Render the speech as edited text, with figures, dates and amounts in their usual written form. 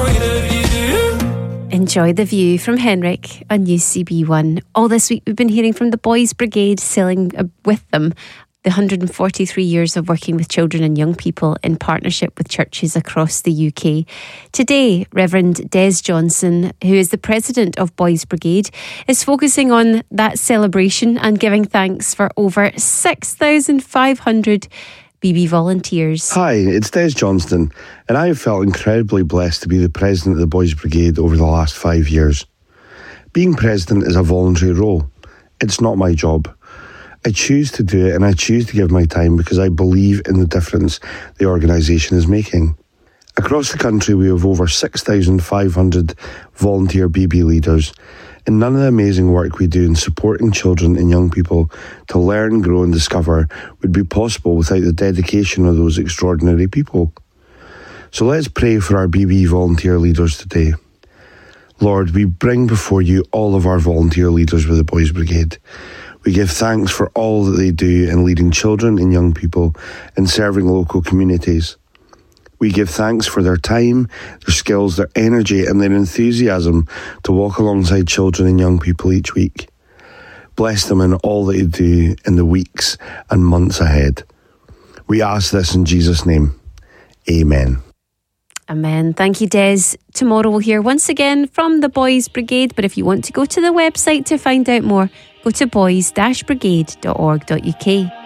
Enjoy the View from Henrik on UCB1. All this week we've been hearing from the Boys Brigade, sailing with them the 143 years of working with children and young people in partnership with churches across the UK. Today, Reverend Des Johnson, who is the president of Boys Brigade, is focusing on that celebration and giving thanks for over 6,500 BB volunteers. Hi, it's Des Johnston, and I have felt incredibly blessed to be the president of the Boys Brigade over the last 5 years. Being president is a voluntary role. It's not my job. I choose to do it, and I choose to give my time because I believe in the difference the organisation is making. Across the country, we have over 6,500 volunteer BB leaders, and none of the amazing work we do in supporting children and young people to learn, grow and discover would be possible without the dedication of those extraordinary people. So let's pray for our BB volunteer leaders today. Lord, we bring before you all of our volunteer leaders with the Boys Brigade. We give thanks for all that they do in leading children and young people and serving local communities. We give thanks for their time, their skills, their energy and their enthusiasm to walk alongside children and young people each week. Bless them in all that they do in the weeks and months ahead. We ask this in Jesus' name. Amen. Amen. Thank you, Des. Tomorrow we'll hear once again from the Boys Brigade, but if you want to go to the website to find out more, go to boys-brigade.org.uk.